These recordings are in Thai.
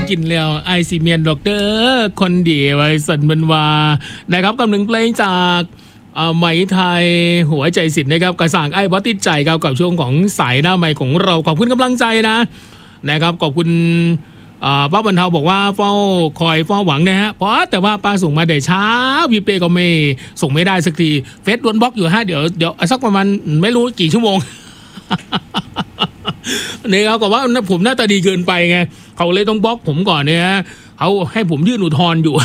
กินแล้วไอซีเมียนดอกเตอร์คนเดียวไอสันบันวานะครับกำลังเพลงจากไหมไทยหัวใจสิทธิ์นะครับกระสางไอ้วัดติดใจครับกับช่วงของสายหน้าใหม่ของเราขอบคุณกำลังใจนะครับขอบคุณป้าบรรเทาบอกว่าเฝ้าคอยเฝ้าหวังนะฮะเพราะแต่ว่าป้าส่งมาแต่เช้าวีเปก็ไม่ส่งไม่ได้สักทีเฟซโดนบล็อกอยู่ฮะเดี๋ยวสักประมาณไม่รู้กี่ชั่วโมง เนี่ยเขาบอกว่าผมหน้าตาดีเกินไปไงเขาเลยต้องบล็อกผมก่อนเนี่ยเขาให้ผมยื่นอุทธรณ์อยู่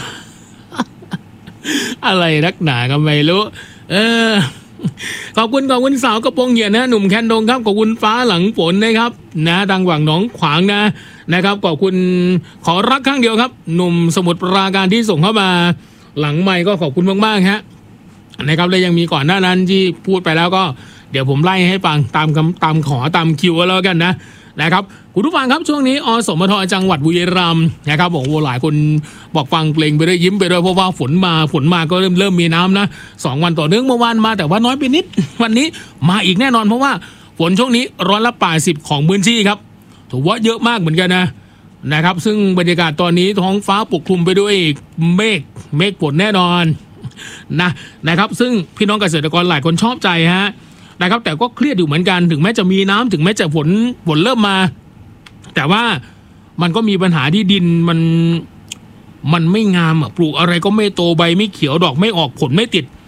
อะไรนักหนาก็ไม่รู้ขอบคุณสาวกระโปรงเหยียดนะหนุ่มแคนดงครับขอบคุณฟ้าหลังฝนนะครับนะดังหวังหนองขวางนะครับขอบคุณขอรักครั้งเดียวครับหนุ่มสมุทรปราการที่ส่งเข้ามาหลังใหม่ก็ขอบคุณมากๆฮะนะครับและยังมีก่อนหน้านั้นที่พูดไปแล้วก็เดี๋ยวผมไล่ให้ฟังตามขอตามคิวแล้วกันนะครับคุณผู้ฟังครับช่วงนี้อสมทจังหวัดบุรีรัมย์นะครับบอกว่าหลายคนบอกฟังเพลงไปด้วยยิ้มไปด้วยเพราะว่าฝนมาก็เริ่มมีน้ำนะ2 วันต่อเนื่องเมื่อวานมาแต่ว่าน้อยไปนิดวันนี้มาอีกแน่นอนเพราะว่าฝนช่วงนี้80%ของพื้นที่ครับถือว่าเยอะมากเหมือนกันนะครับซึ่งบรรยากาศตอนนี้ท้องฟ้าปกคลุมไปด้วยเมฆฝนแน่นอนนะครับซึ่งพี่น้องเกษตรกรหลายคนชอบใจนะครับแต่ก็เครียดอยู่เหมือนกันถึงแม้จะมีน้ำถึงแม้จะฝนเริ่มมาแต่ว่ามันก็มีปัญหาที่ดินมันไม่งามปลูกอะไรก็ไม่โตใบไม่เขียวดอกไม่ออกผลไม่ติด